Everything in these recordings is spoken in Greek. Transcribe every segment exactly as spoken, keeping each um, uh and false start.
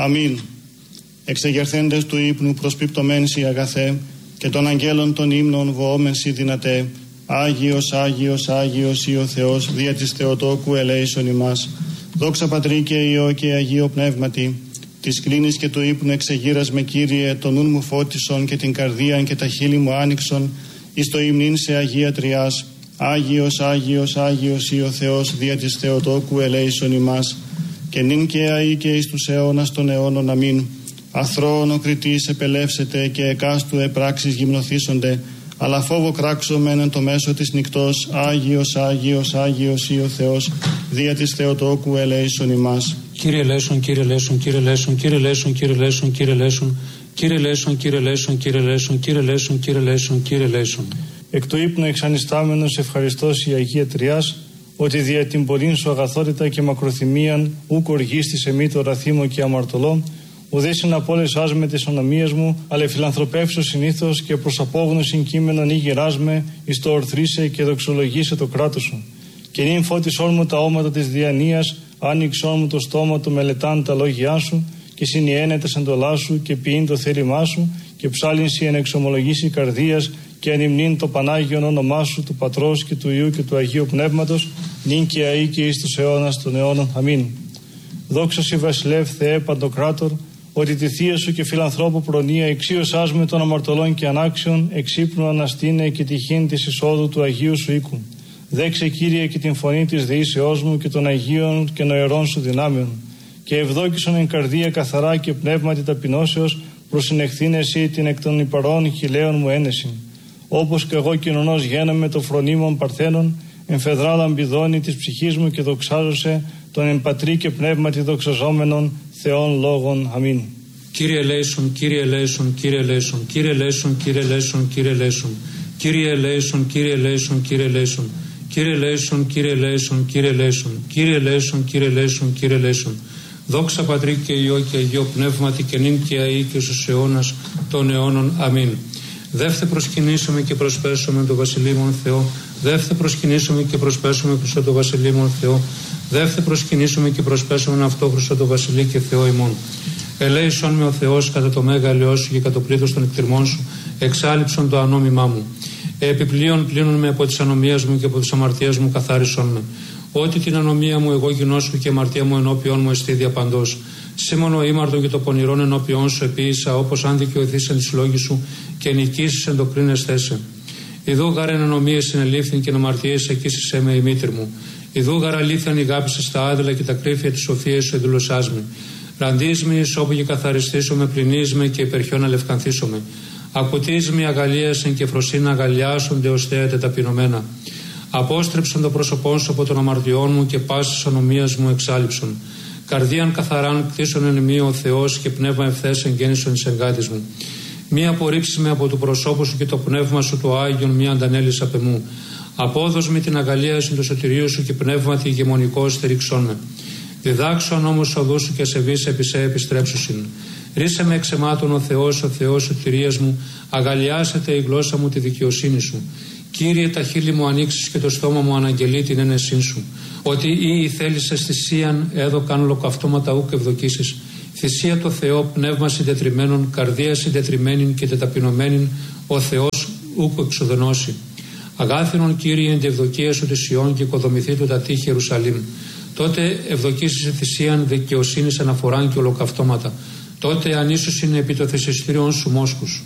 Αμήν. Εξεγερθέντες του ύπνου προσπιπτωμένς η αγαθέ και των αγγέλων των ύμνων βοόμενς η δυνατέ. Άγιος, Άγιος, Άγιος ή ο Θεός δια της Θεοτόκου ελέησον ημάς. Δόξα Πατρί και Υιό και Αγίο Πνεύματι. Της κλίνης και του ύπνου εξεγείρας με Κύριε, τον νουν μου φώτισον και την καρδίαν και τα χείλη μου άνοιξον εις το υμνήν σε Αγία Τριάς. Άγιος, Άγιος, Άγιος ή ο Θεός δια της Θεοτόκου ελέησον ημάς. Και νυν και αεί και εις τους αιώνας των αιώνων. Αμήν. Αθρώον ο κριτής επελεύσετε και εκάστου επράξεις γυμνοθήσονται, αλλά φόβο κράξομεν εν το μέσο της νυκτός. Άγιος, Άγιος, Άγιος ή ο Θεός δια της Θεοτόκου ελέησον ημάς. Κύριε ελέησον, Κύριε ελέησον, Κύριε ελέησον, Κύριε ελέησον, Κύριε ελέησον, Κύριε ελέησον, Κύριε ελέησον, Κύριε ελέησον, Κύριε ελέησον, Κύριε ελέησον, Κύριε ελέησον, Κύριε ελέησον. Εκ του ύπνου εξανιστάμενος ευχαριστώς η Αγία Τριάς, ότι δια την πολλήν σου αγαθότητα και μακροθυμίαν ούκ οργίστης εμεί το ραθήμο και αμαρτωλό, ουδέσιν απόλεσάς με τις ονομίες μου, αλλά φιλανθρωπεύσω συνήθως και προς απόγνωσιν κείμενον ή γεράσμε, εις το ορθρίσε και δοξολογήσε το κράτος σου. Και νυν φώτισόν μου τα όματα της διανοίας, άνοιξόν μου το στόμα του μελετάν τα λόγια σου, και συνιένε τα εντολά σου και ποιήν το θέλημά σου, και ψάλινσι εν εξομολογήσει καρδίας, και ανυμνήν το Πανάγιον όνομά σου, του Πατρός και του Υιού και του Αγίου Πνεύματος, νυν και αεί και εις τους αιώνας των αιώνων. Αμήν. Δόξα σοι Βασιλεύ Θεέ Παντοκράτορ, ότι τη θεία σου και φιλανθρώπου προνοία εξίωσάς με των αμαρτωλών και ανάξιων, εξύπνου αναστήνε και τυχήν της εισόδου του Αγίου σου οίκου. Δέξε Κύριε και την φωνή της δεήσεώς μου και των Αγίων και νοερών σου δυνάμεων. Και ευδόκησον εν καρδία καθαρά και πνεύματι ταπεινώσεως, προσυνεχθήν εσύ την εκ των υπαρών χιλέων μου ένεση. Όπως και εγώ κοινωνός γέναμε το φρονίμων παρθένων, εμφεδρά λαμπιδώνει της ψυχής μου και δοξάζωσε τον εν πατρί και πνεύματι δοξαζόμενων Θεών λόγων. Αμήν. Κύριε ελέησον, Κύριε ελέησον, Κύριε ελέησον, Κύριε ελέησον, Κύριε ελέησον, Κύριε ελέησον, Κύριε ελέησον, Κύριε ελέησον, Κύριε ελέησον, Κύριε ελέησον, Κύριε ελέησον, Κύριε ελέησον, Κύριε ελέησον, Κύριε ελέησον, Κύριε ελέησον. Δόξα Πατρί και Υιό και Αγίο Πνεύματι και νυν και αεί και στους αιώνας των αιώνων. Αμήν. Δεύθε προσκυνήσουμε και προσπέσουμε τον Βασιλείμον Θεό. Δεύθε προσκυνήσουμε και προσπέσουμε Χριστό το Βασιλείμον Θεό. Δεύθε προσκυνήσουμε και προσπέσουμε αυτό Χριστό το Βασιλεί και Θεό ημών. Ελέησον με ο Θεός κατά το μέγα ελαιό σου και κατά το πλήθος των εκτριμών σου, εξάλειψον το ανόμημά μου. Επιπλέον πλύνουν με από τις ανομίες μου και από τις αμαρτίες μου καθάρισον με. Ότι την ανομία μου εγώ γινώσκω και η αμαρτία μου ενώπιον μου εστί διαπαντός. Σήμωνο ήμαρτον και το πονηρόν ενώπιον σου επίησα, όπως αν δικαιωθείς εν της λόγης σου και νικήσεις εν το κρίνες θέσε. Ιδού γαρ εν ανομίες συνελήφθην και εν αμαρτίες εκείσισέ με η μήτρη μου. Ιδού γαρ αλήθειαν ηγάπησες τα άδελα και τα κρύφια της σοφίας σου εδηλωσάς με. Ραντείς με εις όπου και καθαριστήσω με, πληνείς με και υπερχιόν αλευκανθήσω με. Ακουτείς με αγαλίασεν και φροσίνα αγαλιάσονται ως θέατε ταπεινωμένα. Απόστρεψον το πρόσωπόν σου από των αμαρτιών μου και πάσης ανομίας μου εξάλειψον. Καρδίαν καθαράν κτίσον εν μη ο Θεός και πνεύμα ευθέσεν γέννησον εις εγκάτης μου. Μη απορρίψεις με από του προσώπου σου και το πνεύμα σου το Άγιον μη αντανέλεις απ' εμού. Απόδος με την αγαλίαση του σωτηρίου σου και πνεύματι ηγεμονικό στηρίξον με. Διδάξον όμως οδού σου και σεβείς επί σε επιστρέψουσιν. Ρίσε με εξαιμάτων ο Θεός, ο Θεός σωτηρίας μου, αγαλιάσετε η γλώσσα μου τη δικαιοσύνη σου. Κύριε, τα χείλη μου ανοίξεις και το στόμα μου αναγγελεί την ένεσή σου. Ότι ή θέλησες θυσίαν έδωκαν ολοκαυτώματα ούκ ευδοκίσεις. Θυσία το Θεό, πνεύμα συντετριμένων, καρδία συντετριμένην και τεταπεινωμένην, ο Θεός ούκ εξοδενώσει. Αγάθινον Κύριε εν τη ευδοκία σου τη Σιών και οικοδομηθεί του τα τείχη Ιερουσαλήμ. Τότε ευδοκίσεις θυσίαν δικαιοσύνης αναφοράν και ολοκαυτώματα. Τότε ανίσως είναι επί το θυσιστήριον σου μόσχους.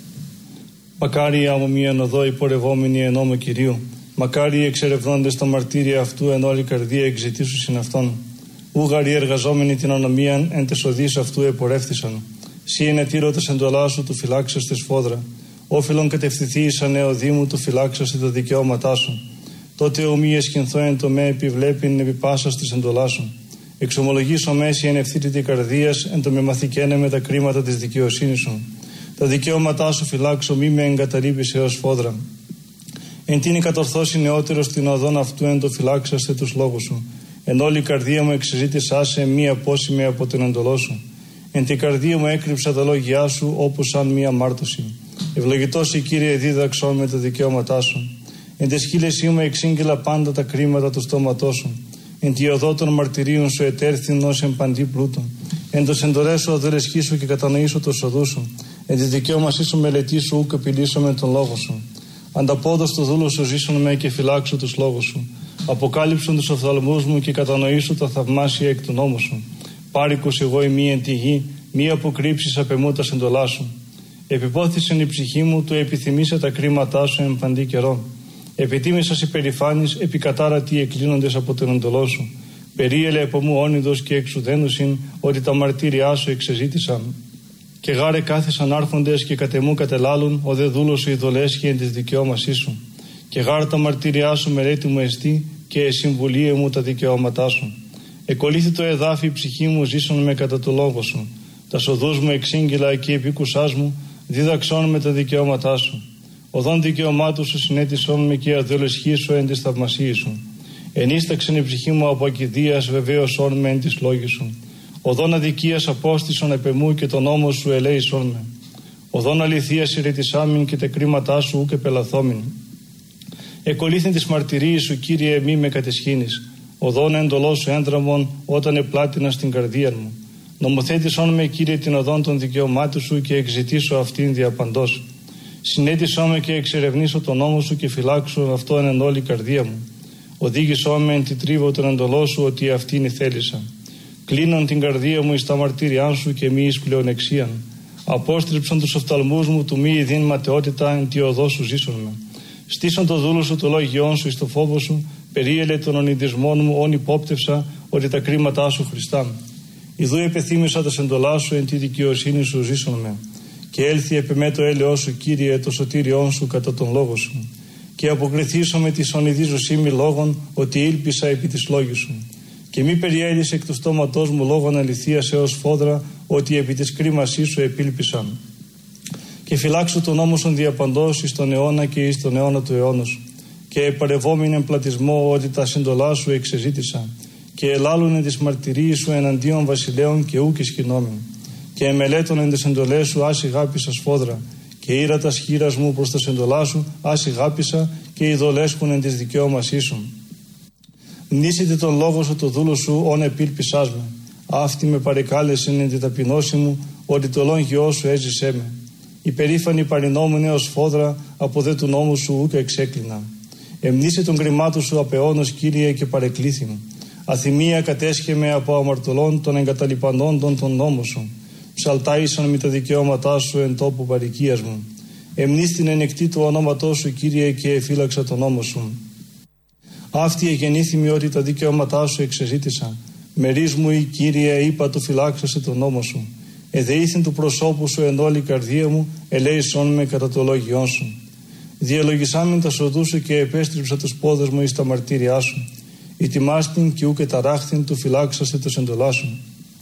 Μακάρι άμμο μίαν οδό υπορευόμενοι εν νόμο Κυρίου. Μακάρι εξερευνώντες το μαρτύριο αυτού εν όλη καρδία εξητήσου συν αυτόν. Ούγαροι εργαζόμενοι την ανομίαν εν τες οδείς αυτού επορεύθησαν. Σύ είναι τύρωτας εντολά σου του φυλάξαστε σφόδρα. Όφιλον κατευθυνθεί εις ανεωδή μου του φυλάξαστε τα δικαιώματά σου. Τότε ομοίε σκηνθώ εν το με επιβλέπειν επί πάσας της εντολά σου. Εξομολογήσω μέση εν ευθύτητη καρδίας εν το με μαθηκένε με τα κρίματα της δικαιοσύνης σου. Τα δικαιώματά σου φυλάξω μη με εγκαταλείπεις έως φόδρα. Εν τίνη κατορθώσει νεότερος την οδόν αυτού εν το φυλάξαστε τους λόγους σου. Εν όλη η καρδία μου εξυζήτησά σε μη απόσημη από την εντολό σου. Εν την καρδία μου έκρυψα τα λόγια σου όπως σαν μία μάρτωση. Ευλογητός η Κύριε δίδαξον με τα δικαιώματά σου. Εν τες χείλες μου εξήγγειλα πάντα τα κρίματα του στόματός σου. Εν τη οδό των μαρτυρίων σου ετέρθην ως εν παντή πλούτων. Εν τος εντολές σου αδελεσχίσου και κατανοήσω το οδού σου. Εν τη δικαίωμα σου μελετήσου ουκ επιλύσω με τον λόγο σου. Ανταπόδο στο δούλο σου ζήσουν με και φυλάξω τους λόγους σου. Αποκάλυψον τους οφθαλμούς μου και κατανοήσω τα θαυμάσια εκ του νόμου σου. Πάρικος εγώ ημί εν τη γη, μη αποκρύψεις απ' εμού τα εντολά σου. Επιπόθησεν η ψυχή μου, του επιθυμήσε τα κρίματά σου εν παντή καιρό. Επιτίμησας υπερηφάνης, επικατάρατοι εκκλίνοντες από τον εντολό σου. Περίελε από μου όνειδος και εξουδένουσιν, ότι τα μαρτύριά σου εξεζήτησαν. Και γάρε κάθεσαν άρχοντες και κατεμού κατελάλουν, ο δε δούλος σου ειδολέσχει εν της δικαιώμασή σου. Και γάρε τα μαρτύριά σου μελέτη μου εστί, και εσυμβουλίε μου τα δικαιώματά σου. Εκολύθη το εδάφι η ψυχή μου, ζήσον με κατά το λόγο σου. Τα σοδούς μου εξήγγυλα και επίκουσάς μου, δίδαξόν με τα δικαιώματά σου. Οδόν δικαιωμάτου σου συνέτησόν με και αδελεσχή σου εν της θαυμασίας σου. Ενίσταξεν η ψυχή μου από ακηδίας, βεβαίωσόν με εν της λόγης σου. Οδόν αδικίας απόστησον επ' εμού και τον νόμο σου ελέησόν με. Οδόν αληθείας ηρετισάμιν και τα κρίματά σου ουκ επελαθόμην. Εκολύθην της μαρτυρίας σου, Κύριε, μη με κατεσχύνεις. Οδόν εντολό σου έντραμον όταν επλάτινα στην καρδία μου. Νομοθέτησόν με, Κύριε, την οδόν των δικαιωμάτων σου και εξητήσω αυτήν διαπαντός. Συνέτησό με και εξερευνήσω τον νόμο σου και φυλάξω αυτό εν όλη η καρδία μου. Οδήγησό με εν τη τρίβο τον εντολό σου, ότι αυτήν θέλησα. Κλείνον την καρδία μου εις τα μαρτύριά σου και μη εις πλεονεξίαν. Απόστριψον τους οφθαλμούς μου του μη ειδήν ματαιότητα εν τη οδό σου ζήσον με. Στήσον το δούλο σου το λόγιόν σου εις το φόβο σου, περίελε των ονειδισμών μου όν υπόπτευσα, ότι τα κρίματά σου Χριστά. Ιδού επεθύμησα τα σεντολά σου εν τη δικαιοσύνη σου ζήσον με. Και έλθει επ' εμέ το έλεος σου, Κύριε, το σωτήριόν σου κατά τον λόγο σου. Και αποκριθήσω με τη ονειδίζουσή μη λόγων, ότι ήλπισα επί της λόγης σου. Και μη περιέλυσε εκ του στόματός μου λόγων αληθείας έως φόδρα, ότι επί της κρίμασής σου επήλπισαν. Και φυλάξω τον νόμο σου διαπαντός εις τον αιώνα και εις τον αιώνα του αιώνος. Και επαρευόμην εν πλατισμό, ότι τα σύντολά σου εξεζήτησα. Και ελάλουνε τις μαρτυρίες σου εναντίον βασιλέων και ούκ ισχυνόμην. Και εμελέτων εν τις εντολές σου άσι γάπησα σφόδρα. Και ήρα τα σχήρας μου προς τα σεντολά σου άσι γάπησα και ειδολέσχουν εν της δικαιώμασής σου. Μνήσετε τον λόγο σου το δούλο σου όν επήλπισάς με. Αυτή με παρεκάλεσεν εν τη ταπεινώση μου, ότι το λόγιό σου έζησέ με. Υπερήφανη παρινόμουν έως φόδρα, από δε του νόμου σου ούκ εξέκλεινα. Εμνήσε τον κρυμάτου σου απεώνος, Κύριε, και παρεκλήθη μου. Αθυμία κατέσχε με από αμαρτωλών των εγκαταλειπανόντων τον νόμο σου. Ψαλτάησαν με τα δικαιώματά σου εν τόπου παροικίας μου. Εμνείς την ενεκτή του ονόματός σου, Κύριε, και εφύλαξα τον νόμο σου. Αυτή εγεννήθημη ότι τα δικαιώματά σου εξεζήτησα. Μερίς μου η Κύριε, είπα του φυλάξασε τον νόμο σου. Εδεήθην του προσώπου σου εν όλη η καρδία μου, ελέησόν με κατά το λόγιόν σου. Διαλογισάμιν τα σοδού σου και επέστριψα τους πόδες μου εις τα μαρτύριά σου. Ητιμάστην και ούκε ταράχθην του φυλάξασε το εντολά σου.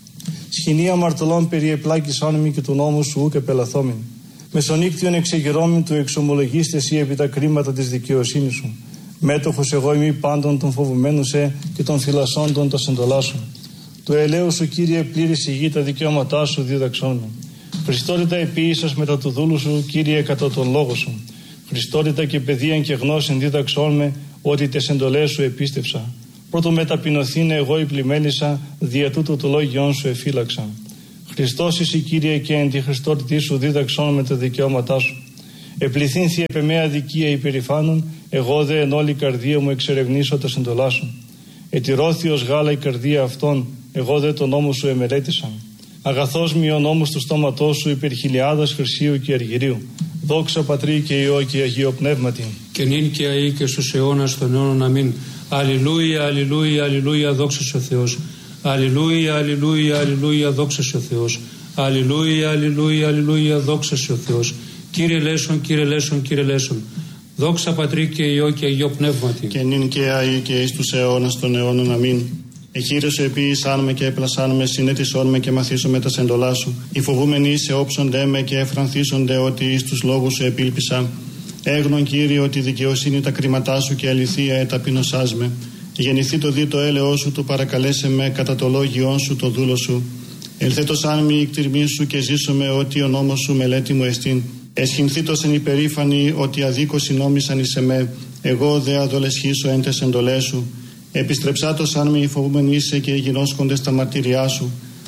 Σχοινή αμαρτωλών περιεπλάκησάν μη και του νόμου σου ούκε πελαθόμην. Μεσονύκτιον εξεγερόμην του εξομολογήστε εσύ επί τα κρίματα της δικαιοσύνης σου. Μέτοχος εγώ ημί πάντων των φοβουμένων σε και των φυλασσόντων τα σεντολά σου. Το ελέο σου, Κύριε, πλήρης η γη, τα δικαιώματά σου δίδαξόν με. Χριστότητα επίησας μετά του δούλου σου, Κύριε, κατά τον λόγο σου. Χριστότητα και παιδείαν και γνώσιν δίδαξόν με, ότι τες εντολές σου επίστευσα. Πρώτο μεταπεινωθήνε εγώ η πλημέλισσα, δια τούτο το λόγιόν σου εφύλαξα. Χριστός εσύ, Κύριε, και εν τη Χριστότητή σου δίδαξόν με τα δικαιώματά σου. Επληθύνθη επ' εμέ αδικία υπερηφάνων, εγώ δε εν όλη καρδία μου εξερευνήσω τα συντολά σου. Ετηρώθη ως γάλα η καρδία αυτών, εγώ δε τον νόμο σου εμελέτησα. Αγαθός μη ο νόμος του στόματός σου υπερ χιλιάδας χρυσίου και αργυρίου. Δόξα Πατρί και Υιό και Αγίο Πνεύματι. Και νυν και αεί και στους αιώνας των αιώνων. Αμήν. Αλληλούια, αλληλούια, αλληλούια, δόξα σε ο Θεός. Αλληλούια, αλληλούια, αλληλούια, δόξα σε ο Θεός. Αλληλούια, αλληλούια, αλληλούια, δόξα σε ο Θεός. Κύριε Λέσον, Κύριε Λέσον, Κύριε Λέσον. Δόξα Πατρί και Υιό και Αγίο Πνεύματι. Και νυν και αεί και εις τους αιώνας των αιώνων. Αμήν. Εχείρεσαι επίησάν με και έπλασάν με, συνέτησόν με και μαθήσομαι τα σεντολά σου. Οι φοβούμενοι σε όψονται με και εφρανθίσονται ότι εις τους λόγους σου επήλπισα. Έγνον, Κύριε, ότι δικαιοσύνη τα κρίματά σου και αληθεία εταπεινωσάς με. Γεννηθεί το δι το έλεος σου, του παρακαλέσε με κατά το λόγιόν σου το δούλο σου. Ελθέτος αν μη εκτιρμή σου και ζήσομαι ότι ο νόμος σου μελέτη μου εστίν. Εσχυνθήτως εν υπερήφανη ότι αδίκως συνόμισαν εις εμέ. Εγώ δε αδολεσχήσω εν τες εντολές σου. Επιστρεψάτος αν μη φοβούμενοι είσαι και γινώσκονται στα μαρτύριά σου.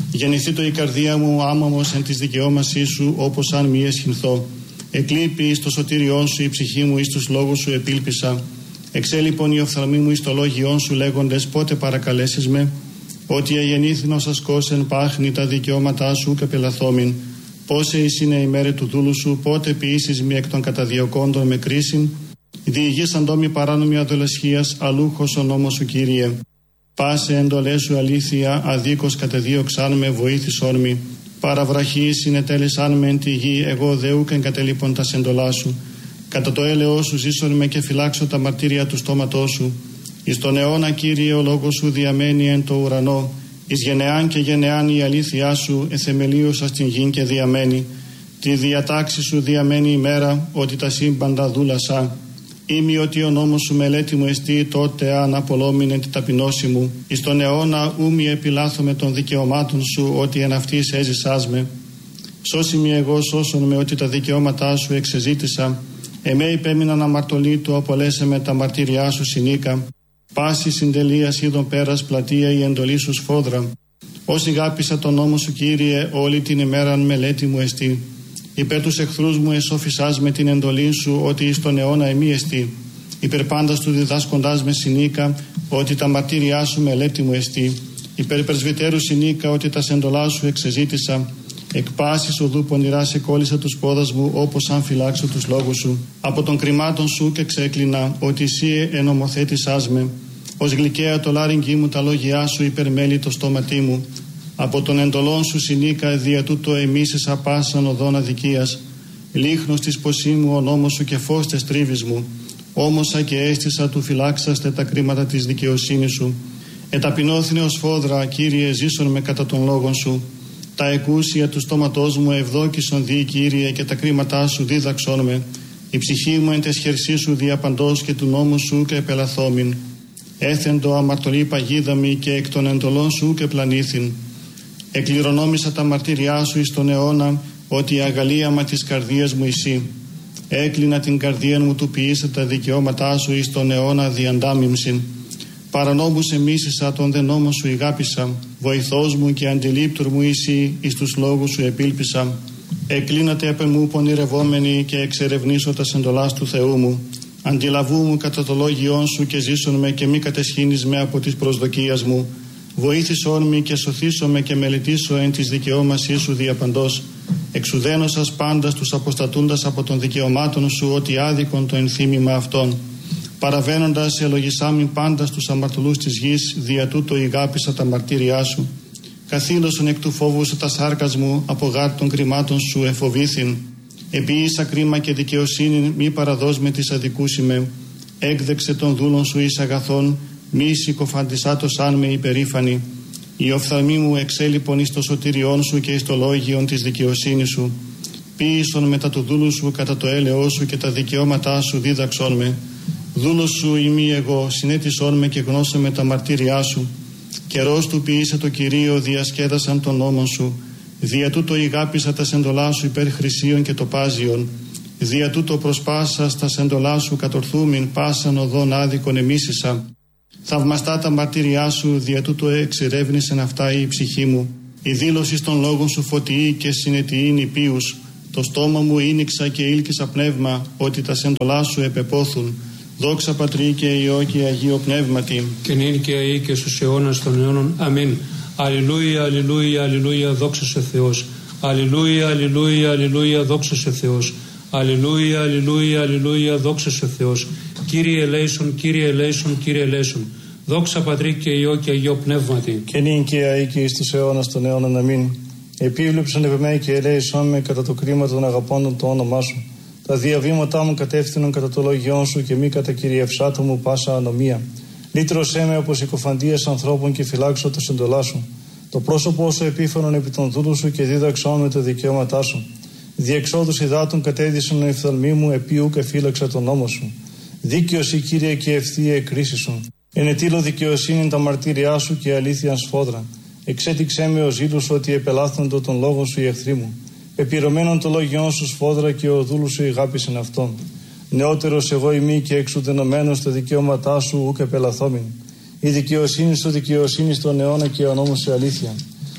Γεννηθεί το η καρδία μου άμαμος εν της δικαιώμασής σου, όπως αν μη εσχυνθώ. Εκλείπει εις το σωτήριόν σου η ψυχή μου, εις τους λόγους σου επίλπισα. Εξέλιπον η οφθαλμή μου εις το λόγιόν σου, λέγοντες πότε παρακαλέσεις με. Ότι αγεννήθην ως ασκός εν πάχνη τα δικαιώματά σου και πελαθόμην. Πόσε εις είναι η μέρη του δούλου σου, πότε ποιήσεις μη εκ των καταδιωκόντων με κρίσιν. Διηγήσαν τόμοι παράνομη αδολεσχίας, αλούχος ο νόμος σου Κύριε. Πάσε εντολές σου αλήθεια, αδίκως κατεδίωξαν με, βοήθησόν μη. Παραβραχή συνετέλεσαν με εν τη γη, εγώ δε ούκ εγκατελείπων τα σεντολά σου. Κατά το έλεος σου ζήσον με και φυλάξω τα μαρτύρια του στόματός σου. Εις τον αιώνα Κύριε ο λόγος σου διαμένει εν το ουρανό. Εις γενεάν και γενεάν η αλήθειά σου εθεμελίωσα στην γην και διαμένει. Τη διατάξη σου διαμένει η μέρα, ότι τα σύμπαντα δούλασα. Ήμι ότι ο νόμος σου μελέτη μου εστί, τότε αν απολόμηνε την ταπεινώση μου. Εις τον αιώνα ούμι επιλάθω με των δικαιωμάτων σου, ότι εν αυτής έζησάς με. Σώσι μη εγώ σώσον με, ότι τα δικαιώματά σου εξεζήτησα. Εμέ υπέμειναν αμαρτωλή του, απολέσε με τα μαρτύριά σου συνήκα. Πάση συντελείας είδων πέρας πλατεία η εντολή σου σφόδρα. Όσοι γάπησα τον νόμο σου Κύριε, όλη την ημέραν μελέτη μου εστί. Υπέρ τους εχθρούς μου εσώφισάς με την εντολή σου, ότι εις τον αιώνα εμεί εστί. Υπέρ πάντας του διδάσκοντάς με συνήκα, ότι τα μαρτύριά σου μελέτη μου εστί. Υπέρ πρεσβυτέρου συνήκα, ότι τα σεντολά σου εξεζήτησα. Εκ πάσης οδού πονηρά σε κόλλησα τους πόδας μου, όπως αν φυλάξω τους λόγους σου. Από των κρυμάτων σου και ξέκλεινα, ότι εσύ ενομοθέτησάς με. Ως γλυκαία το λάρυγγι μου τα λόγια σου, υπερμέλει το στόματί μου. Από τον εντολών σου συνήκα, δια τούτο εμίσησα πάσαν οδόν αδικίας. Λίχνος της ποσή μου ο νόμος σου και φως τες τρίβης μου. Όμωσα και αίσθησα του φυλάξαστε τα κρίματα της δικαιοσύνης σου. Εταπεινώθηνε ως φόδρα, Κύριε, ζήσον με κατά των λόγων σου. Τα εκούσια του στόματός μου ευδόκησον δι, Κύριε, και τα κρίματά σου δίδαξόν με. Η ψυχή μου εν τες χερσί σου διαπαντός και του νόμου σου και επελαθόμην. Έθεντο αμαρτωλή παγίδα μη και εκ των εντολών σου και πλανήθην. Εκληρονόμησα τα μαρτύριά σου εις τον αιώνα, ότι η αγαλίαμα της καρδίας μου εσύ. Έκλεινα την καρδία μου του ποιήσα τα δικαιώματά σου εις τον αιώνα διαντάμιμσιν. Παρανόμους εμίσησα τον δε νόμο σου ηγάπησα. Βοηθός μου και αντιλήπτουρ μου εσύ, εις τους λόγους σου επίλπισα. Εκλίνατε απ' εμού πονηρευόμενοι και εξερευνήσω τα σεντολάς του Θεού μου. Αντιλαβού μου κατά το λόγιόν σου και ζήσον με και μη κατεσχύνεις με από της προσδοκίας μου. Βοήθησόν με και σωθήσον με και μελετήσω εν της δικαιώμασής σου διαπαντός. Εξουδένωσας πάντα τους αποστατούντας από των δικαιωμάτων σου, ότι άδικον το ενθύμημα αυτών. Παραβαίνοντας ελογισάμιν πάντα στους αμαρτωλούς της γης, δια τούτο ηγάπησα τα μαρτύριά σου. Καθήλωσον εκ του φόβου σου τα σάρκας μου, από γάρ των κρυμάτων σου εφοβήθην. Επίησα κρίμα και δικαιοσύνη, μη παραδός με της αδικούς είμαι. Έκδεξε των δούλων σου εις αγαθών, μη συκοφαντισάτος αν με υπερήφανη. Η οφθαλμή μου εξέλιπον εις το σωτήριόν σου και εις το λόγιον της δικαιοσύνης σου. Ποίησον μετά του δούλου σου κατά το έλεος σου και τα δικαιώματά σου δίδαξόν με. Δούλος σου ημί εγώ, συνέτησόν με και γνώσε με τα μαρτύριά σου. Καιρός του ποιήσε το Κυρίο, διασκέδασαν τον νόμον σου. Δια τούτο ηγάπησα τα σεντολά σου υπέρ χρυσίων και τοπάζιων. Δια τούτο προσπάσα στα σεντολά σου κατορθούμην, πάσαν οδόν άδικον εμίσησα. Θαυμαστά τα μαρτύριά σου, δια τούτο εξερεύνησεν αυτά η ψυχή μου. Η δήλωση των λόγων σου φωτιή και συνετιήν υπείους. Το στόμα μου ήνιξα και ήλκησα πνεύμα, ότι τα σεντολά σου επεπόθουν. Δόξα Πατρί και Υιό και Αγίο Πνεύματι. Και νυν και αεί και στους αιώνας των αιώνων. Αμήν. Αλληλούια, αλληλούια, αλληλούια, δόξα σε Θεός. Αλληλούια, αλληλούια, αλληλούια, δόξα σε Θεός. Αλληλούια, αλληλούια, αλληλούια, δόξα σε Θεός. Κύριε ελέησον, Κύριε ελέησον, Κύριε ελέησον. Δόξα Πατρί και Υιό και Αγίο Πνεύματι. Και νυν και αεί και εις τους αιώνας των αιώνων. Αμήν. Επίβλεψον επ' εμέ και ελέησον με κατά το κρίμα των αγαπώντων το όνομά σου. Τα διαβήματά μου κατεύθυνον κατά το λόγιόν σου και μη κατά κυριευσάτο μου πάσα ανομία. Λύτρωσέ με από συκοφαντίες ανθρώπων και φυλάξω τα σεντολά σου. Το πρόσωπό σου επίφανον επί των δούλου σου και δίδαξόν με τα δικαιώματά σου. Διεξόδους υδάτων κατέδυσαν ο εφθαλμή μου, επίου και φύλαξα τον νόμο σου. Δίκαιος η Κύριε και ευθεία εκκρίση σου. Ενετήλω δικαιοσύνη τα μαρτύριά σου και αλήθεια σφόδρα. Εξέτηξέ με ο ζήλος ότι επελάθοντο τον λόγο σου οι εχθροί μου. Πεπειρωμένον το λόγιόν σου σφόδρα και ο δούλου σου ηγάπησεν αυτόν. Νεότερος εγώ ημί και εξουδενωμένος τα δικαιώματά σου ούκ επελαθόμην. Η δικαιοσύνη σου δικαιοσύνη στον αιώνα και ο νόμος σου αλήθεια.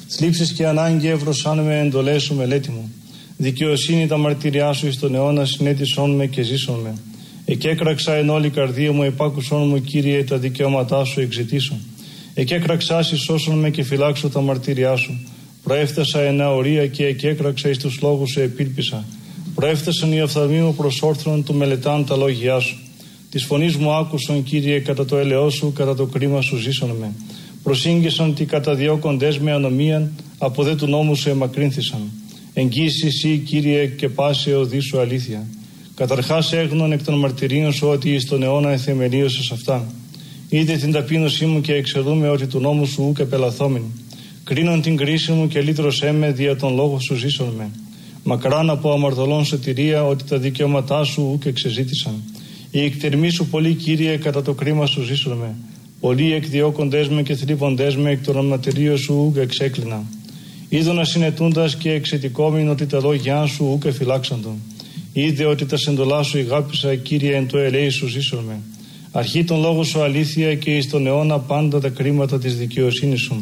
Θλίψεις και ανάγκη εύρωσάν με εντολές σου μελέτη μου. Δικαιοσύνη τα μαρτυριά σου εις τον αιώνα συνέτησόν με και ζήσον με. Εκέκραξα εν όλη καρδία μου, επάκουσόν μου Κύριε τα δικαιώματά σου εξητήσω. Εκέκραξα εις σώσον με και φυλάξω τα μαρτυριά σου. Προέφτασα εν αορία και εκέκραξα εις τους λόγους σου επίλπισα. Προέφτασαν οι οφθαλμοί μου προς όρθρον του μελετάν τα λόγια σου. Της φωνής μου άκουσον Κύριε κατά το ελαιό σου, κατά το κρίμα σου ζήσον με. Προσήγγισαν τι καταδιώκοντες με ανομίαν, από δε του νόμου σου εμακρύνθησαν. Εγγύσει εσύ Κύριε και πάσε οδή σου αλήθεια. Καταρχάς έγνων εκ των μαρτυρίων σου ότι εις τον αιώνα εθεμελίωσες αυτά. Είδε την ταπείνωσή μου και εξαιρούμε ότι του νόμου σου ούκ επελαθόμην. Κρίνον την κρίση μου και λύτρωσέ με δια τον λόγο σου ζήσον με. Μακράν από αμαρτωλών σωτηρία ότι τα δικαιώματά σου ούκ εξεζήτησαν. Οι εκτερμοί σου πολλοί Κύριε κατά το κρίμα σου ζήσον με. Πολλοί εκδιώκοντές με και θλίβοντές με εκ των μαρτυρίων σου ούκ εξέκλεινα. Είδωνα συνετούντας και εξαιτικόμην ότι τα λόγια σου ούκ εφυλάξαντον. Είδε ότι τα σεντολά σου ηγάπησα Κύριε εν το ελέη σου ζήσον με. Αρχή τον λόγο σου αλήθεια και εις τον αιώνα πάντα τα κρίματα της δικαιοσύνης σου.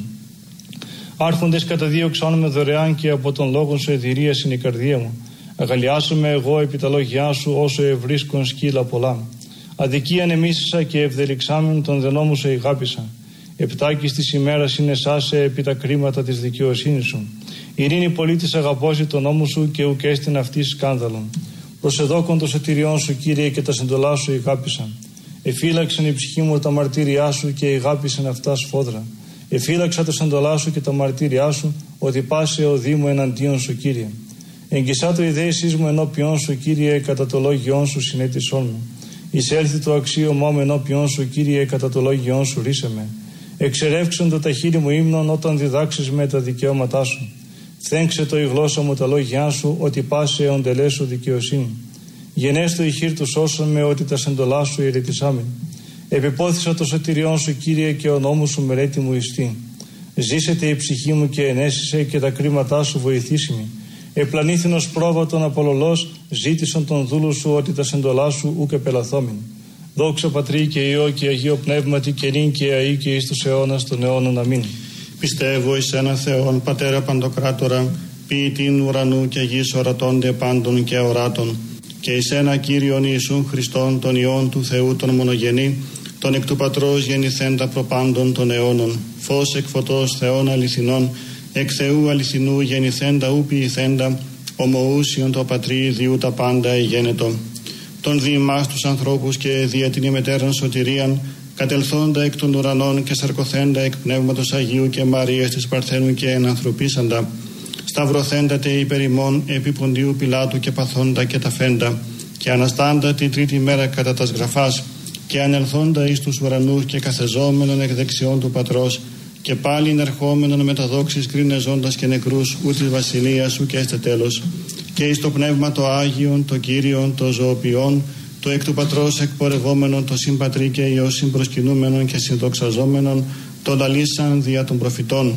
Άρχοντες καταδίωξαν με δωρεάν και από τον λόγο σου εδηρίας είναι η καρδία μου. Αγαλιάσου εγώ επί τα λόγια σου όσο ευρίσκον σκύλα πολλά. Αδικίαν εμίσησα και ευδελιξάμεν τον δενόμου σε ηγάπησα. Επτάκης της ημέρας είναι σάσε επί τα κρίματα της δικαιοσύνης σου. Ειρήνη πολίτης αγαπώσει τον νόμο σου και ουκ έστειν αυτή σκάνδαλον. Προσεδόκον το σωτηριών σου Κύριε και τα συντολά σου ηγάπησαν. Εφύλαξαν η ψυχή μου τα μαρτύριά σου και ηγάπησαν αυτά σφόδρα. Εφύλαξα τα σεντολά σου και τα μαρτύριά σου, ότι πάσε ο Δήμο εναντίον σου Κύριε. Εγγισά το ιδέησής μου ενώπιον σου Κύριε, κατά το λόγιόν σου συνέτησόν με. Εισέλθει το αξίωμά μου ενώπιον σου Κύριε, κατά το λόγιόν σου ρίσε με. Εξερεύξον το τα χείλη μου ύμνων όταν διδάξεις με τα δικαιώματά σου. Φθέγξε το η γλώσσα μου τα λόγια σου, ότι πάσε οντελέ σου δικαιοσύνη. Γενέστο η χείρ του σώσον με, ότι τα σεντολά σου ηρετισάμεν. Επιπόθησα το σωτηριόν σου Κύριε και ο νόμος σου μελέτη μου ιστή. Ζήσετε η ψυχή μου και ενέσισε και τα κρίματά σου βοηθήσιμη. Επλανήθηνος πρόβατον απολολός ζήτησαν τον δούλου σου ότι τα σεντολά σου ούκ επελαθόμην. Δόξα Πατρί και Υιό και Αγίο Πνεύματι και νυν και αεί και εις τους αιώνας των αιώνων. Αμήν. Πιστεύω εις ένα Θεόν Πατέρα Παντοκράτορα, ποιητήν ουρανού και γης ορατώνται πάντων και αοράτων, και εις ένα Κύριον Ιησούν Χριστόν τον Υιόν του Θεού τον μονογενή, τον εκ του Πατρός γεννηθέντα προπάντων των αιώνων, φως εκ φωτός Θεών αληθινών, εκ Θεού αληθινού γεννηθέντα ου ποιηθέντα, ομοούσιον το Πατρί διού τα πάντα εγένετο. Τον δι' ημάς τους ανθρώπους και δια την ημετέραν σωτηρίαν, κατελθόντα εκ των ουρανών και σαρκωθέντα εκ Πνεύματος Αγίου και Μαρίας της Παρθένου και ενανθρωπίσαντα, σταυρωθέντα τε υπερ ημών επί Ποντίου Πιλάτου και παθόντα και ταφέντα, και αναστάντα την τρίτη μέρα κατά τας γραφάς, και ανελθόντα εις τους ουρανούς και καθεζόμενον εκ δεξιών του Πατρός, και πάλιν ερχόμενον με τα δόξης κρίνε ζώντας και νεκρούς ου της βασιλείας σου και έστε τέλος, και εις το Πνεύμα το Άγιον, το Κύριον, το ζωοποιόν, το εκ του Πατρός εκπορευόμενον, το συμπατρί και Υιό συμπροσκυνούμενον και συνδοξαζόμενον, το λαλήσαν δια των προφητών.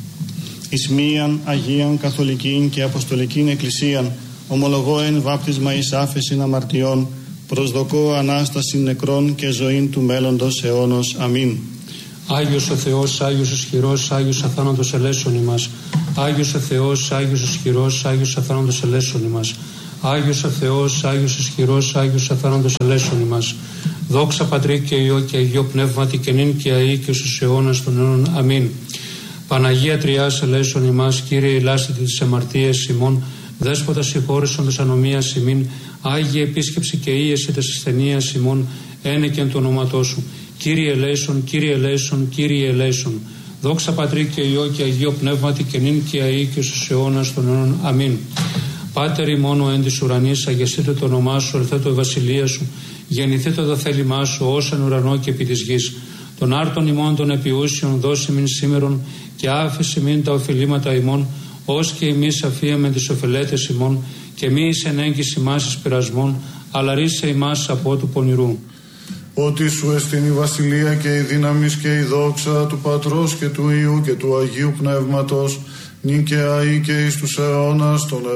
Εις μίαν Αγίαν Καθολικήν και Αποστολικήν Εκκλησίαν, ομολογώ εν βάπτισμα εις άφεσιν αμαρτιών, προσδοκώ Ανάσταση νεκρών και ζωήν του μέλλοντος αιώνος. Αμήν. Άγιος ο Θεός, Άγιος ισχυρός, Άγιος αθάνατος ελέησον ημάς. Άγιος ο Θεός, Άγιος ισχυρός, Άγιος αθάνατος ελέησον ημάς. Άγιος ο Θεός, Άγιος ισχυρός, Άγιος αθάνατος ελέησον ημάς. Δόξα Πατρί και Υιό και Αγίο Πνεύματι και νυν και αεί και στους αιώνας των αιώνων. Αμήν. Παναγία Τριάς ελέησον ημάς, Κύριε ηλάσθητη τις αμαρτίες ημών, Δέσποτα συγχώρησον της ανομίας ημίν, Άγιε επίσκεψη και ίεση της ασθενείας ημών, ένεκεν το ονόματό σου. Κύριε ελέησον, Κύριε ελέησον, Κύριε ελέησον. Δόξα Πατρί και Υιό και Αγίο Πνεύματι και νυν και αεί και στους αιώνας των αιώνων. Αμήν. Πάτερ ημών εν της ουρανής, αγιαστείτε το όνομά σου, ελθέτω η βασιλεία σου, γεννηθείτε το θέλημά σου, ως εν ουρανό και επί της γης. Των άρτων ημών των επιούσιων δώσει μην σήμερον, και άφηση μην τα οφειλήματα ημών, ως και εμείς αφίεμεν τις οφελέτες ημών, και μη εις ενέγγις ημάς εις πειρασμών, αλλά ρίσε ημάς από του πονηρού. Ότι σου εστιν η βασιλεία και η δύναμις και η δόξα του Πατρός και του Υιού και του Αγίου Πνεύματος, νυν και αεί και εις τους αιώνας των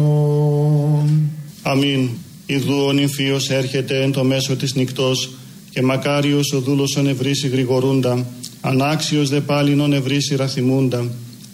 αιώνων. Αμήν. Ιδού ο νυμφίος έρχεται εν το μέσο της νυκτός, και μακάριος ο δούλος ο νευρίσει γρηγορούντα, ανάξιος δε πάλιν ο νευρίσει ραθυμούντα.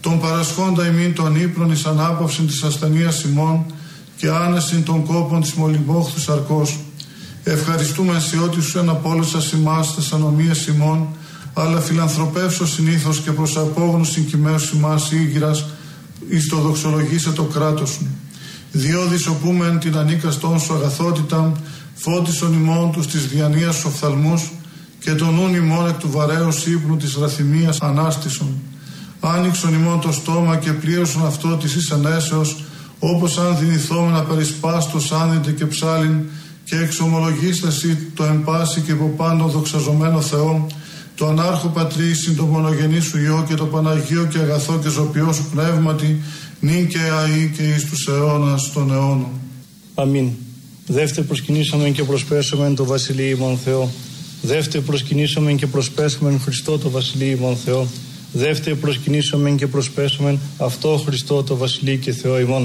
τον παρασχόντα ημίν των ύπνων εις ανάπαυσιν της ασθενείας ημών και άνεσιν των κόπων της μολυμπόχθου σαρκός. Ευχαριστούμε σε ότι σου εναπόλυσας ημάς τες ανομίες ημών, αλλά φιλανθρωπεύσω συνήθως και προς απόγνωσιν κειμένους ημάς ήγηρας, εις το δοξολογήσε το κράτος σου. Διόδης οπούμεν την ανίκαστόν σου αγαθότητα, φώτισον ημών τους της διανοίας σου οφθαλμούς και τον νουν ημών εκ του βαρέως ύπνου της ραθυμίας ανάστησον. Άνοιξον ημών το στόμα και πλήρωσον αυτό της εις ενέσεως, όπως αν δυνηθόμενα περισπάστος άνδυτε και ψάλιν, και εξομολογήσασι το εμπάση και υποπάντων δοξαζομένο Θεό, το ανάρχο πατρί συν το μονογενή σου Υιό και το Παναγίο και αγαθό και ζωπιό σου πνεύματι, νυν και αεί και εις τους αιώνας των αιώνων. Αμήν. Δεύτε προσκυνήσαμεν και προσπέσαμεν το Βασιλείο ημών Θεό. Δεύτε προσκυνήσαμεν και προσπέσαμεν Χριστό το Βασιλείο ημών Θεό. Δεύτε προσκυνήσαμεν και προσπέσαμεν αυτό Χριστό το Βασιλείο και Θεό ημών.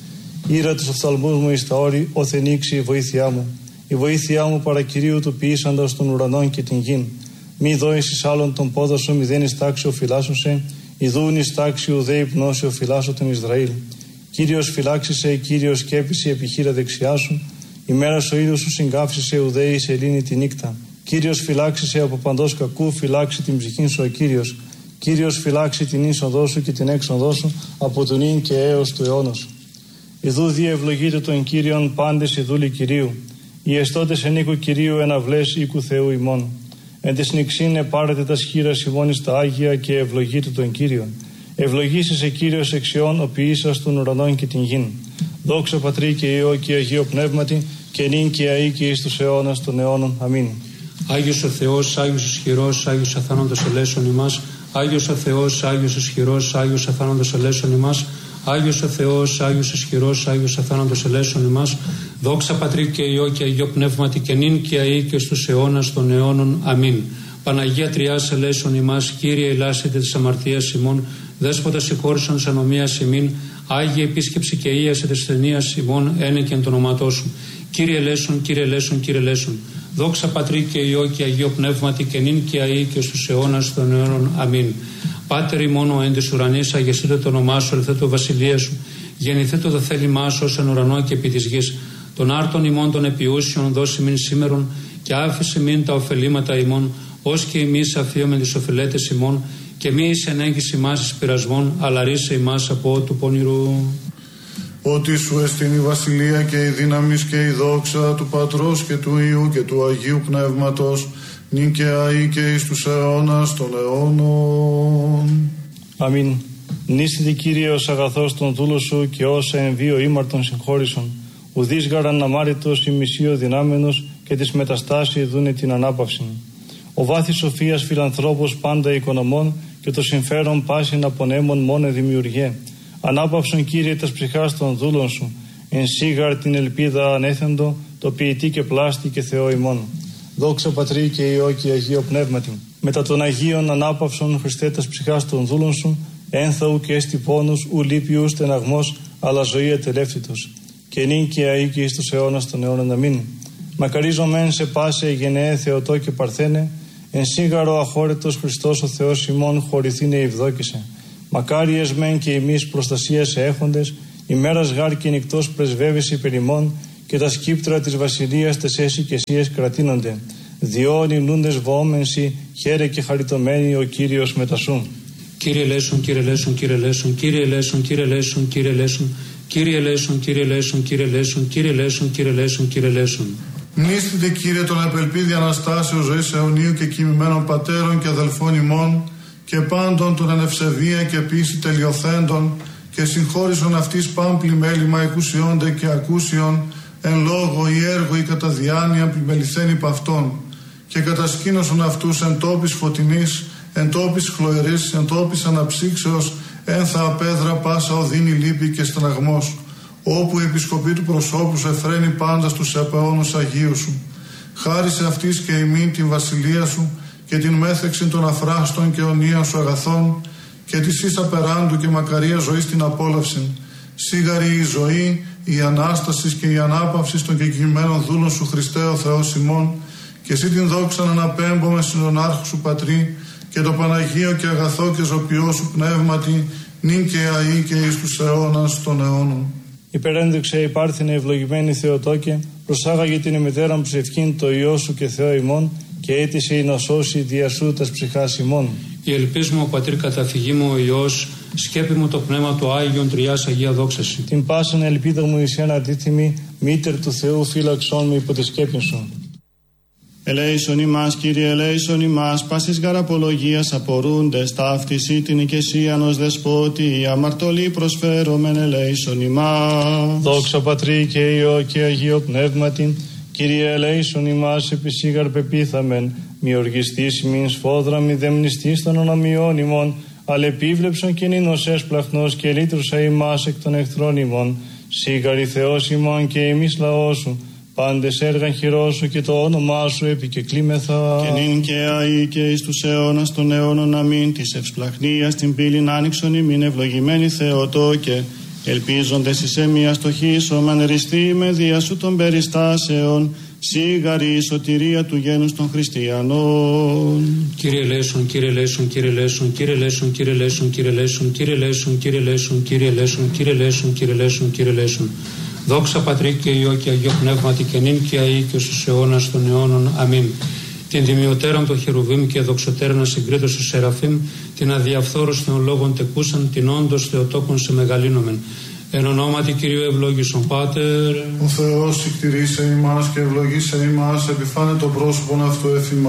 Ήρα τους οφθαλμούς μου εις τα όρη, όθεν ήξει η βοήθειά μου. Η βοήθειά μου παρακυρίου του ποιήσαντος των ουρανών και την γην. Μη δώεις εις άλλον τον πόδο σου, μηδέν εις τάξη οφειλάσωσε, ιδούν εις τάξη ουδέ υπνώσει οφειλάσω τον Ισραήλ. Κύριος φυλάξησε, Κύριος σκέπησε επιχείρα δεξιά σου, ημέρα ο ήλιος σου συγκάψησε ουδέ εις ελύνη τη νύκτα. Κύριος φυλάξησε από παντός κακού, φυλάξει την ψυχήν σου ο Κύριος. Κύριος φυλάξει την είσοδό σου και την έξοδό σου από τον ίν και έως του αιώνος. Ιδού διευλογείτε τον Κύριον πάντες οι δούλοι Κυρίου. Οι εστώτες εν οίκου Κυρίου εναυλές οίκου Θεού ημών. Εν της νηξήν επάρετε τα σχήρας ημών εις τα Άγια και ευλογείτε τον Κύριον. Ευλογήσεις σε Κύριος εξιών ο ποιήσας των ουρανών και την γην. Δόξα Πατρί και Υιό και Αγίο Πνεύματι και νυν και αεί και εις τους αιώνας των αιώνων. Αμήν. Άγιος ο Θεός, Άγιος ισχυρός, Άγιος αθάνατος ελέησον ημάς. Άγιος ο Θεός, Άγιος ισχυρός, Άγιος αθάνατος ελέησον ημάς. Άγιος ο Θεός, Άγιος ισχυρός, Άγιος αθάνατος ελέησον ημάς. Δόξα Πατρί και Υιό και Αγίο Πνεύματι και νυν και αεί και στους αιώνας των αιώνων. Αμήν. Παναγία Τριάς ελέησον ημάς. Κύριε ελάσσετε της αμαρτίας ημών. Δέσποτα συγχώρησον της ανομίας ημίν. Άγιε επίσκεψη και ίασε της ταινίας ημών ένεκεν το ονόματό σου. Κύριε ελέησον, Κύριε ελέησον, Κύριε ελέησον. Δόξα Πατρί και Υιό και Αγίο Πνεύματι και νυν και αεί και στους αιώνας των αιώνων. Αμήν. Πάτερ ημών ο εν της ουρανής, αγιαστείτε το όνομά σου, ελθέ το βασιλεία σου. Γεννηθείτε το θέλημά σου ως εν ουρανό και επί της γης. Των άρτων ημών των επιούσιων δώσει μην σήμερον και άφησε μην τα ωφελήματα ημών, ως και εμείς αφίομεν τις οφειλέτες ημών, και μη εις ενέγγις ημάς εις πειρασμών, αλλά ρίσε ημάς από του πονηρού. Ότι σου εστίν η βασιλεία και η δύναμις και η δόξα του Πατρός και του Υιού και του Αγίου Πνεύματος, νυν και αεί και εις τους αιώνας των αιώνων. Αμήν. Νήσιτη Κύριε ως αγαθός των δούλων σου και όσα εν βίο ήμαρτον συγχώρησον. Ουδείς γαραν αμάριτος ημισίω δυνάμενος και της μεταστάσι δούνε την ανάπαυση. Ο βάθης σοφίας φιλανθρώπος πάντα οικονομών και το συμφέρον πάσιν απονέμων μόνε δημιουργέ. Ανάπαυσον Κύριε τας ψυχάς των δούλων σου, εν σίγαρ την ελπίδα ανέθεντο, το ποιητή και πλάστη και Θεό ημών. Δόξα Πατρί και Υιό και Αγίο Πνεύματι. Μετά των Αγίων ανάπαυσον Χριστέ τας ψυχάς των δούλων σου, ένθαου και έστι πόνους, ου λύπη ου στεναγμός, αλλά ζωή ατελεύτητος. Και νυν και αεί και εις τους αιώνας των αιώνων. Αμήν. Μακαρίζομεν σε πάσε γενναίε Θεοτό και Παρθένε, εν σίγαρο αχώρητος Χριστός ο Θεός ημών χωρηθήνε ευδόκησε. Μακάριες μεν και εμείς προστασία σε έχοντες, ημέρας γάρ και νυκτός πρεσβεύεις υπερ ημών, και τα σκύπτρα της βασιλείας τες εσυκαισίες κρατείνονται. Διόνοι νούντες βοόμενσι, χαίρε και χαριτωμένοι ο Κύριος μετασού. Κύριε ελέησον, Κύριε ελέησον, Κύριε ελέησον, Κύριε ελέησον, Κύριε ελέησον, Κύριε ελέησον, Κύριε ελέησον, Κύριε ελέησον, Κύριε ελέησον, Κύριε ελέησον, Κύριε ελέησον, Κύριε ελέησον. Μνήστητε Κύριε τον απελπίδη Αναστάσεως ζωής αιωνίου και κοιμημένων πατέρων και αδελφών ημών, και πάντων των ενευσεβία και πίση τελειοθέντων, και συγχώρησον αυτής παν πλημέλημα εκουσιόνται και ακούσιον, εν λόγω ή έργο ή κατά διάνοια πλημεληθέν υπ' αυτών, και κατασκήνωσον αυτούς εν τόπης φωτεινής, εν τόπης χλωερής, εν τόπης αναψύξεως, ένθα απέδρα πάσα οδύνη λύπη και στεναγμός, όπου η επισκοπή του προσώπου σου εφραίνει πάντα στους επαιώνους Αγίου σου. Χάρισε αυτής και ημίν την βασιλεία σου και την μέθεξη των αφράστων και αιωνίων σου αγαθών, και της ίσα περάντου και μακαρία ζωή στην απόλαυση. Σίγαρη η ζωή, η Ανάσταση και η ανάπαυση των κεκοιμημένων δούλων σου Χριστέ ο Θεός ημών, και εσύ την δόξα να αναπέμπομε στον άρχου σου Πατρί, και το Παναγίο και αγαθό και ζωπιό σου πνεύματι, νυν και αεί και εις τους αιώνας των αιώνων. Υπερένδειξε η πάρθινε ευλογημένη Θεοτόκε, προσάγαγε την ημετέραν ψευκήν το Υιό σου και Θεό ημών, και αίτησε να σώσει δια σου τας ψυχάς ημών. Η ελπίς μου, ο Πατήρ καταφυγή μου, ο Υιός, σκέπη μου το πνεύμα του Άγιον Τριάς Αγία δόξαση. Την πάσαν ελπίδα μου εις ένα αντίθυμη, μήτερ του Θεού φύλαξόν με υπό τη σκέπη σου. Ελέησον ημάς, Κύριε, ελέησον ημάς, πάσης γαραπολογίας απορούντες, ταύτιση την οικεσίαν ως δεσπότη, αμαρτωλή προσφέρομεν, ελέησον ημάς. Δόξα Πατρί και Υιό και Αγίο Πνεύματι, Κύριε, ελέησον ημάς, επισήγαρ πεπίθαμεν, μη οργιστής ημίν σφόδρα, μη δεμνιστής των ονομιών ημών, αλλά επίβλεψον και νίνος έσπλαχνος και λύτρουσα ημάς εκ των εχθρών ημών, σίγαρη Θεός ημών και εμείς λαός σου, πάντες έργα χειρός σου και το όνομά σου επικεκλήμεθα. Και νυν και αεί και εις τους αιώνας των αιώνων αμήν, της ευσπλαχνίας την πύλην άνοιξον ημίν, ευλογημένη Θεοτόκε, ελπίζοντες εις εμία στοχίσομεν, ριστή με δια σου των περιστάσεων, σίγαρη η σωτηρία του γένους των χριστιανών. Κύριε ελέησον, Κύριε ελέησον, Κύριε ελέησον, Κύριε ελέησον, Κύριε ελέησον, Κύριε ελέησον, Κύριε ελέησον, Κύριε ελέησον, Κύριε ελέησον, Κύριε ελέησον, Κύριε ελέησον, Κύριε ελέησον. Δόξα Πατρί και Υιό και Αγίο Πνεύματι και νυν και αεί και στους αιώνας των αιώνων. Αμήν. Την τιμιωτέραν των χερουβίμ και δοξωτέραν συγκρίτως του Σεραφείμ, την αδιαφθόρους θεολόγων τεκούσαν, την όντως Θεοτόκον σε μεγαλύνομεν. Εν ονόματι Κυρίου ευλόγησον Πάτερ. Ο Θεός συκτηρίσε ημάς και ευλογήσε ημάς, επιφάνε το πρόσωπον αυτού εφημάς.